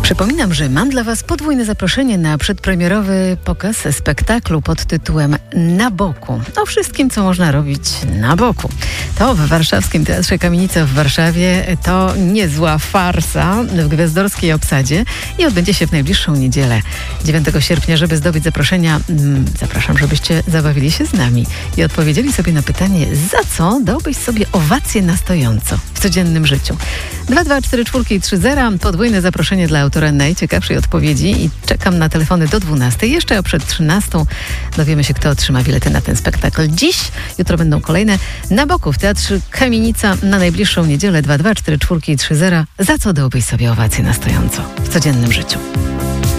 Przypominam, że mam dla Was podwójne zaproszenie na przedpremierowy pokaz spektaklu pod tytułem Na boku. O wszystkim, co można robić na boku. To w Warszawskim Teatrze Kamienica w Warszawie. To niezła farsa w gwiazdorskiej obsadzie i odbędzie się w najbliższą niedzielę, 9 sierpnia. Żeby zdobyć zaproszenia, zapraszam, żebyście zabawili się z nami i odpowiedzieli sobie na pytanie, za co dałbyś sobie owację na stojąco w codziennym życiu. 22430, podwójne zaproszenie dla autora najciekawszej odpowiedzi i czekam na telefony do 12. Jeszcze przed 13 dowiemy się, kto otrzyma bilety na ten spektakl. Dziś, jutro będą kolejne. Na boku w Teatrze Kamienica na najbliższą niedzielę 22430. Za co dałbyś sobie owację na stojąco w codziennym życiu?